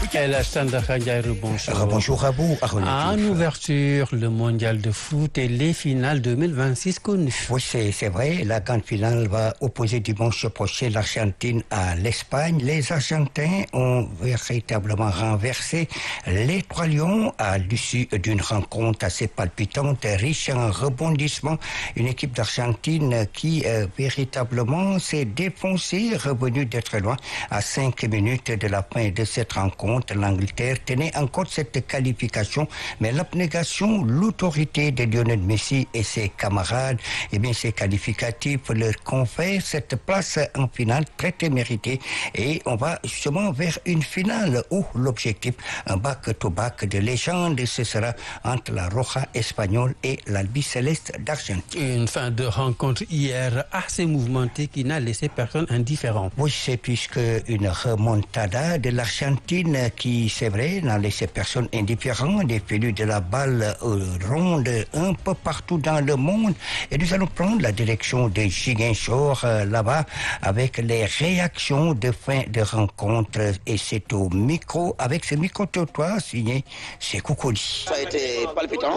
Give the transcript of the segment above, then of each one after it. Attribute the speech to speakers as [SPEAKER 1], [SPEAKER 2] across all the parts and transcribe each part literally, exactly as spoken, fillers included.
[SPEAKER 1] El Standard Ndiaye, bonjour.
[SPEAKER 2] Bonjour à vous.
[SPEAKER 1] En ouverture, le mondial de foot et les finales deux mille vingt-six connues.
[SPEAKER 2] Oui, c'est, c'est vrai. La grande finale va opposer dimanche prochain l'Argentine à l'Espagne. Les Argentins ont véritablement renversé les Trois Lions à l'issue d'une rencontre assez palpitante, riche en rebondissements. Une équipe d'Argentine qui euh, véritablement s'est défoncée, revenue de très loin. À cinq minutes de la fin de cette rencontre, l'Angleterre tenait encore cette qualification, mais l'abnégation, l'autorité de Lionel Messi et ses camarades, eh bien, ces qualificatifs leur confèrent cette place en finale très très méritée. Et on va justement vers une finale où l'objectif, un back-to-back de légende, ce sera entre la Roja espagnole et l'Albiceleste d'Argentine.
[SPEAKER 1] Une fin de rencontre hier assez mouvementée qui n'a laissé personne indifférent.
[SPEAKER 2] Oui, c'est puisque une remontada de l'Argentine qui, c'est vrai, n'a laissé personne indifférent, des félus de la balle ronde un peu partout dans le monde. Et nous allons prendre la direction de Ziguinchor euh, là-bas avec les réactions de fin de rencontre. Et c'est au micro, avec ce micro-trottoir signé Sékou Koli.
[SPEAKER 3] Ça a été palpitant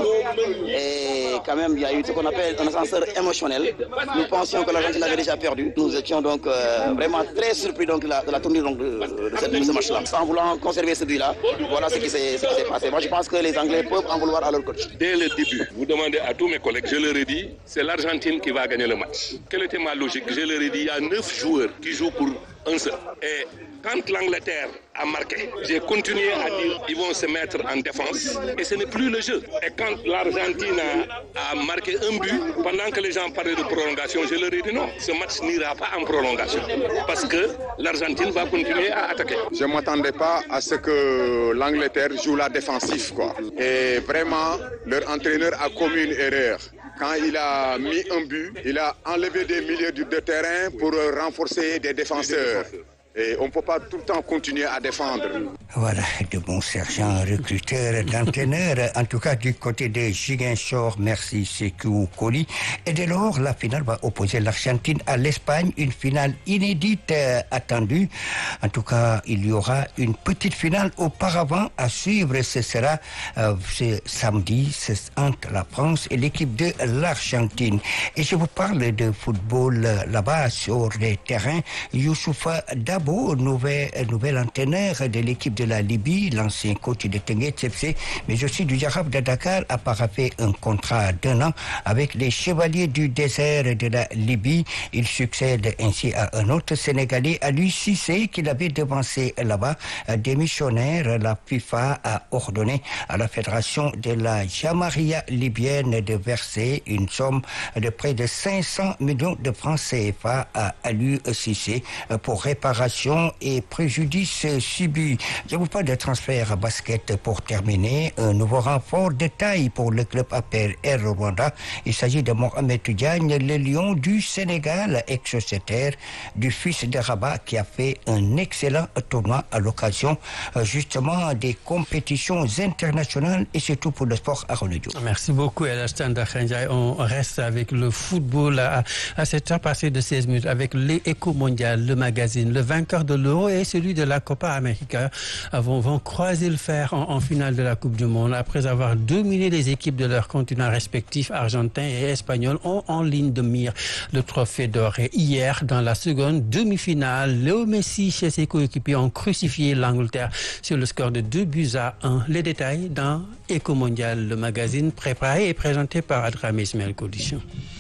[SPEAKER 3] et quand même il y a eu ce qu'on appelle un ascenseur émotionnel. Nous pensions que l'Argentine avait déjà perdu. Nous étions donc euh, vraiment très surpris donc, de, la, de la tournure donc, de, de, cette, de ce match-là. Sans vouloir conserver ce but-là, voilà ce qui, s'est, ce qui s'est passé. Moi je pense que les Anglais peuvent en vouloir à leur coach.
[SPEAKER 4] Dès le début, vous demandez à tous mes collègues, je leur ai dit, c'est l'Argentine qui va gagner le match. Quelle était ma logique? Je leur ai dit, il y a neuf joueurs qui jouent pour un seul. Et quand l'Angleterre a marqué, j'ai continué à dire ils vont se mettre en défense et ce n'est plus le jeu. Et quand l'Argentine a, a marqué un but, pendant que les gens parlaient de prolongation, je leur ai dit non, ce match n'ira pas en prolongation parce que l'Argentine va continuer à attaquer.
[SPEAKER 5] Je ne m'attendais pas à ce que l'Angleterre joue la défensive, quoi. Et vraiment, leur entraîneur a commis une erreur. Quand il a mis un but, il a enlevé des milieux de terrain pour renforcer des défenseurs. Et on ne peut pas tout le temps continuer à défendre.
[SPEAKER 2] Voilà, de bons sergents, recruteurs, d'entraîneurs. En tout cas, du côté de Ziguinchor, merci Sékou Koli. Et dès lors, la finale va opposer l'Argentine à l'Espagne. Une finale inédite euh, attendue. En tout cas, il y aura une petite finale auparavant à suivre. Ce sera euh, ce samedi c'est entre la France et l'équipe de l'Argentine. Et je vous parle de football euh, là-bas sur les terrains. Youssoufa Dabo, nouvel, nouvel entraîneur de l'équipe de la Libye, l'ancien coach de Teungueth F C, mais aussi du Jaraaf de Dakar, a paraphé un contrat d'un an avec les Chevaliers du désert de la Libye. Il succède ainsi à un autre Sénégalais, Aliou Cissé, qu'il avait devancé là-bas. Démissionnaire, la FIFA a ordonné à la Fédération de la Jamaria libyenne de verser une somme de près de cinq cents millions de francs C F A à Aliou Cissé pour réparation et préjudice subis. Je vous parle de transfert basket pour terminer. Un nouveau renfort de taille pour le club A P R Air Rwanda. Il s'agit de Mohamed Diagne, le lion du Sénégal, ex-sociétaire du fils de Rabat, qui a fait un excellent tournoi à l'occasion justement des compétitions internationales. Et c'est tout pour le sport à René Diouf.
[SPEAKER 1] Merci beaucoup El Standard Ndiaye. On reste avec le football à, à cette heure passée de seize minutes avec l'Éco Mondial, le magazine. Le vainqueur de l'Euro et celui de la Copa América vont, vont croiser le fer en, en finale de la Coupe du Monde. Après avoir dominé les équipes de leurs continents respectifs, argentins et espagnols ont en ligne de mire le trophée d'or. Et hier, dans la seconde demi-finale, Léo Messi et ses coéquipiers ont crucifié l'Angleterre sur le score de deux buts à un. Les détails dans Éco Mondial, le magazine préparé et présenté par Adramé Ismaël Codition.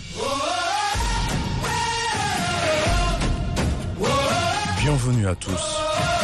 [SPEAKER 6] Bienvenue à tous.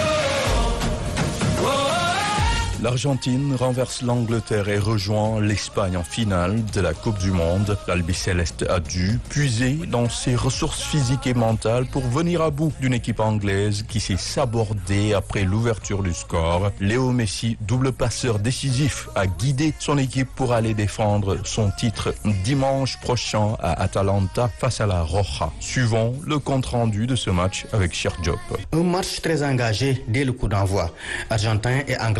[SPEAKER 6] L'Argentine renverse l'Angleterre et rejoint l'Espagne en finale de la Coupe du Monde. L'Albiceleste a dû puiser dans ses ressources physiques et mentales pour venir à bout d'une équipe anglaise qui s'est sabordée après l'ouverture du score. Léo Messi, double passeur décisif, a guidé son équipe pour aller défendre son titre dimanche prochain à Atalanta face à la Roja. Suivons le compte-rendu de ce match avec Cheikh Diop.
[SPEAKER 7] Un match très engagé dès le coup d'envoi. Argentins et Anglais s'adonnent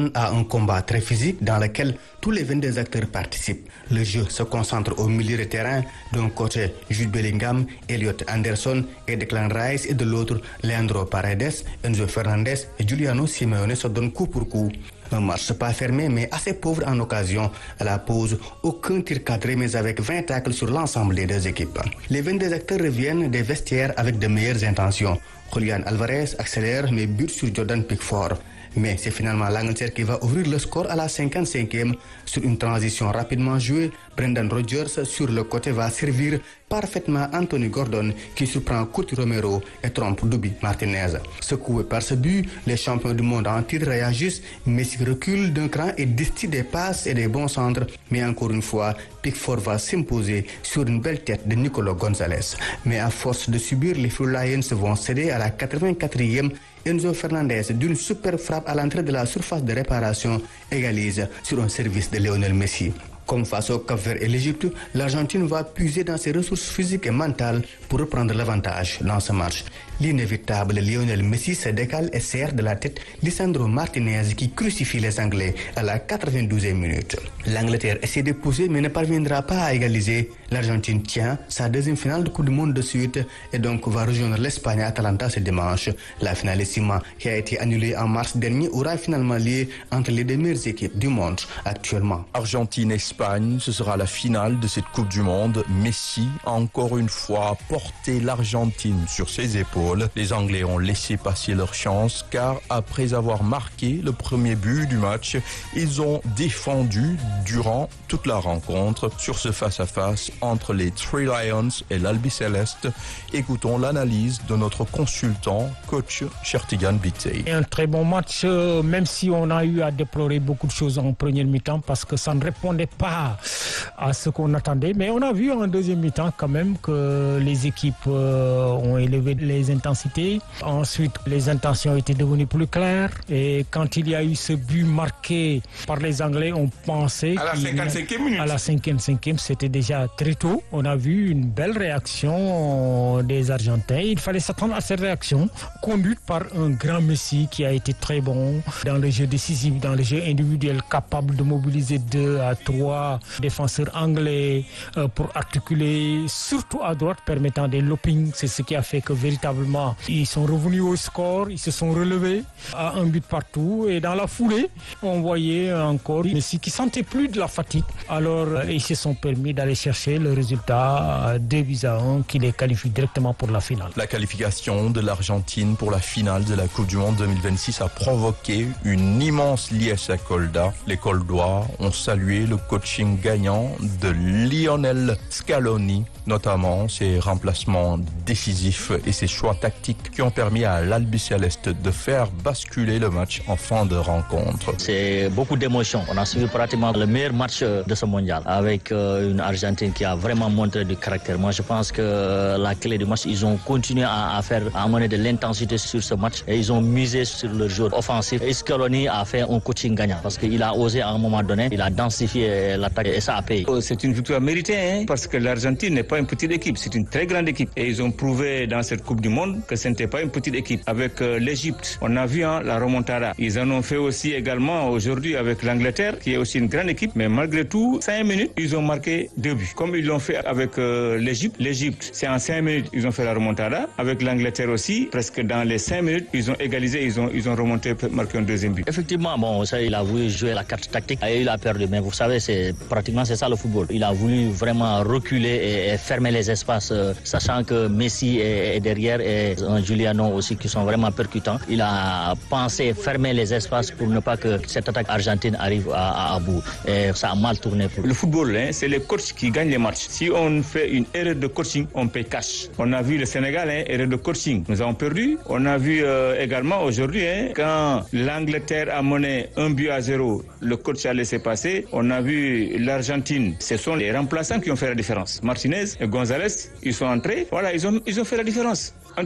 [SPEAKER 7] s'attendent à un combat très physique dans lequel tous les vingt-deux acteurs participent. Le jeu se concentre au milieu de terrain, d'un côté Jude Bellingham, Elliot Anderson et Declan Rice, et de l'autre Leandro Paredes, Enzo Fernandez et Giuliano Simeone se donnent coup pour coup. Un match pas fermé mais assez pauvre en occasion. À la pause, aucun tir cadré mais avec vingt tacles sur l'ensemble des deux équipes. Les vingt-deux acteurs reviennent des vestiaires avec de meilleures intentions. Julian Alvarez accélère mais bute sur Jordan Pickford. Mais c'est finalement l'Angleterre qui va ouvrir le score à la cinquante-cinquième. Sur une transition rapidement jouée, Brendan Rodgers sur le côté va servir parfaitement Anthony Gordon qui surprend Curtis Romero et trompe Dubi Martinez. Secoués par ce but, les champions du monde en titre réagissent. Messi recule d'un cran et distille des passes et des bons centres. Mais encore une fois, Pickford va s'imposer sur une belle tête de Nicolas Gonzalez. Mais à force de subir, les Blue Lions vont céder à la quatre-vingt-quatrième. Enzo Fernandez, d'une super frappe à l'entrée de la surface de réparation, égalise sur un service de Lionel Messi. Comme face au Cap-Vert et l'Égypte, l'Argentine va puiser dans ses ressources physiques et mentales pour reprendre l'avantage dans ce match. L'inévitable Lionel Messi se décale et serre de la tête Lisandro Martinez qui crucifie les Anglais à la quatre-vingt-douzième minute. L'Angleterre essaie de pousser mais ne parviendra pas à égaliser. L'Argentine tient sa deuxième finale de Coupe du Monde de suite et donc va rejoindre l'Espagne à Atalanta ce dimanche. La finalissima qui a été annulée en mars dernier aura finalement lieu entre les deux meilleures équipes du monde actuellement.
[SPEAKER 6] Argentine-Espagne, ce sera la finale de cette Coupe du Monde. Messi a encore une fois porté l'Argentine sur ses épaules. Les Anglais ont laissé passer leur chance car après avoir marqué le premier but du match, ils ont défendu durant toute la rencontre sur ce face-à-face entre les Three Lions et l'Albiceleste. Écoutons l'analyse de notre consultant, coach Chertigan Bitey.
[SPEAKER 8] Un très bon match, même si on a eu à déplorer beaucoup de choses en première mi-temps parce que ça ne répondait pas à ce qu'on attendait. Mais on a vu en deuxième mi-temps quand même que les équipes ont élevé les intensités. Ensuite, les intentions étaient devenues plus claires. Et quand il y a eu ce but marqué par les Anglais, on pensait
[SPEAKER 9] à la cinquante-cinquième minute.
[SPEAKER 8] À la cinquante-cinquième, c'était déjà très tôt. On a vu une belle réaction des Argentins. Il fallait s'attendre à cette réaction, conduite par un grand Messi qui a été très bon dans le jeu décisif, dans le jeu individuel, capable de mobiliser deux à trois défenseurs anglais euh, pour articuler, surtout à droite, permettant des loopings. C'est ce qui a fait que véritablement, ils sont revenus au score, ils se sont relevés à un but partout. Et dans la foulée, on voyait encore Messi qui sentait plus de la fatigue. Alors, euh, ils se sont permis d'aller chercher le résultat deux buts à un qui les qualifie directement pour la finale.
[SPEAKER 6] La qualification de l'Argentine pour la finale de la Coupe du Monde deux mille vingt-six a provoqué une immense liesse à Colda. Les Coldois ont salué le coaching gagnant de Lionel Scaloni, notamment ses remplacements décisifs et ses choix tactiques qui ont permis à l'Albiceleste de faire basculer le match en fin de rencontre.
[SPEAKER 10] C'est beaucoup d'émotions. On a suivi pratiquement le meilleur match de ce mondial avec une Argentine qui a vraiment montré du caractère. Moi, je pense que la clé du match, ils ont continué à, à faire, à amener de l'intensité sur ce match et ils ont misé sur le jeu offensif. Et Scaloni a fait un coaching gagnant parce qu'il a osé à un moment donné, il a densifié l'attaque et ça a payé.
[SPEAKER 9] C'est une victoire méritée hein, parce que l'Argentine n'est pas une petite équipe, c'est une très grande équipe. Et ils ont prouvé dans cette Coupe du Monde que ce n'était pas une petite équipe. Avec euh, l'Égypte, on a vu hein, la remontada. Ils en ont fait aussi également aujourd'hui avec l'Angleterre, qui est aussi une grande équipe. Mais malgré tout, cinq minutes, ils ont marqué deux buts. Comme ils l'ont fait avec euh, l'Égypte. L'Égypte, c'est en cinq minutes, ils ont fait la remontada. Avec l'Angleterre aussi, presque dans les cinq minutes, ils ont égalisé, ils ont, ils ont remonté, marqué un deuxième but.
[SPEAKER 10] Effectivement, bon, ça, il a voulu jouer la carte tactique et il a perdu. Mais vous savez, c'est pratiquement c'est ça le football. Il a voulu vraiment reculer et, et fermer les espaces, euh, sachant que Messi est, est derrière et un Giuliano aussi qui sont vraiment percutants. Il a pensé fermer les espaces pour ne pas que cette attaque argentine arrive à, à, à bout. Et ça a mal tourné pour
[SPEAKER 9] le football, hein, c'est les coachs qui gagnent les matchs. Si on fait une erreur de coaching, on paye cash. On a vu le Sénégal, hein, erreur de coaching. Nous avons perdu. On a vu euh, également aujourd'hui, hein, quand l'Angleterre a mené un but à zéro, le coach a laissé passer. On a vu l'Argentine. Ce sont les remplaçants qui ont fait la différence. Martinez et Gonzalez, ils sont entrés. Voilà, ils ont, ils ont fait la différence.